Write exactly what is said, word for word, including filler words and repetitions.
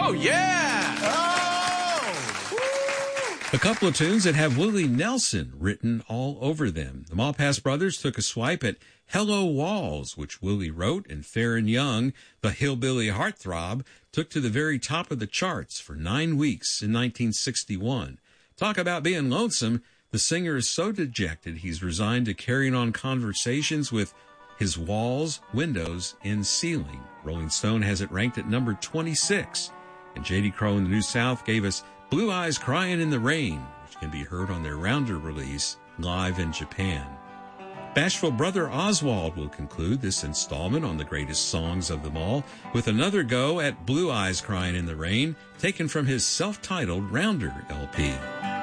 Oh, yeah! Oh! A couple of tunes that have Willie Nelson written all over them. The Malpass Brothers took a swipe at Hello Walls, which Willie wrote, and Farron Young, the hillbilly heartthrob, took to the very top of the charts for nine weeks in nineteen sixty-one. Talk about being lonesome. The singer is so dejected he's resigned to carrying on conversations with his walls, windows, and ceiling. Rolling Stone has it ranked at number twenty-six. And J D Crowe and the New South gave us Blue Eyes Crying in the Rain, which can be heard on their Rounder release, live in Japan. Bashful Brother Oswald will conclude this installment on the greatest songs of them all with another go at Blue Eyes Crying in the Rain, taken from his self-titled Rounder L P.